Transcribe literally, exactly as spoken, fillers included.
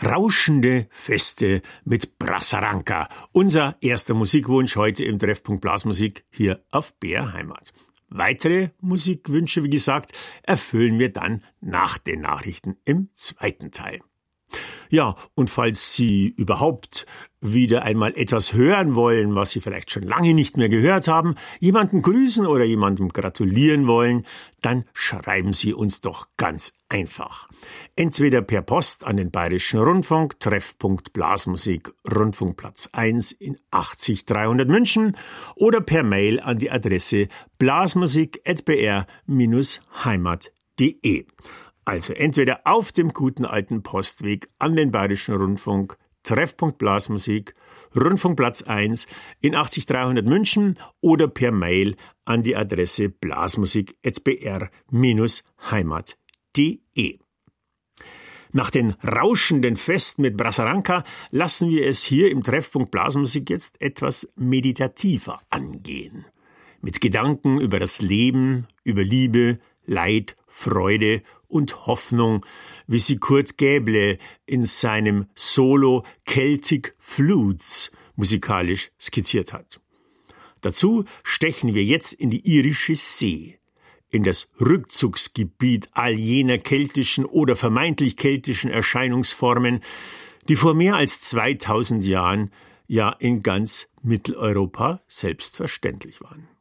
Rauschende Feste mit Brassaranka. Unser erster Musikwunsch heute im Treffpunkt Blasmusik hier auf B R Heimat. Weitere Musikwünsche, wie gesagt, erfüllen wir dann nach den Nachrichten im zweiten Teil. Ja, und falls Sie überhaupt wieder einmal etwas hören wollen, was Sie vielleicht schon lange nicht mehr gehört haben, jemanden grüßen oder jemandem gratulieren wollen, dann schreiben Sie uns doch ganz einfach. Entweder per Post an den Bayerischen Rundfunk, Treffpunkt Blasmusik, Rundfunkplatz eins in achtzig dreihundert München oder per Mail an die Adresse blasmusik at b r dash heimat punkt d e. Also entweder auf dem guten alten Postweg an den Bayerischen Rundfunk, Treffpunkt Blasmusik, Rundfunkplatz eins in achtzig dreihundert München oder per Mail an die Adresse blasmusik at b r dash heimat punkt d e. Nach den rauschenden Festen mit Brassaranka lassen wir es hier im Treffpunkt Blasmusik jetzt etwas meditativer angehen. Mit Gedanken über das Leben, über Liebe, Leid, Freude und Hoffnung, wie sie Kurt Gäble in seinem Solo Celtic Flutes musikalisch skizziert hat. Dazu stechen wir jetzt in die irische See, in das Rückzugsgebiet all jener keltischen oder vermeintlich keltischen Erscheinungsformen, die vor mehr als zweitausend Jahren ja in ganz Mitteleuropa selbstverständlich waren.